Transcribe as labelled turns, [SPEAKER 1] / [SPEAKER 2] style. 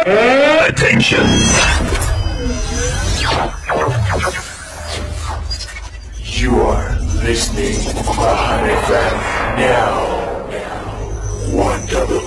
[SPEAKER 1] Attention! You are listening to Bahane FM now. 1 double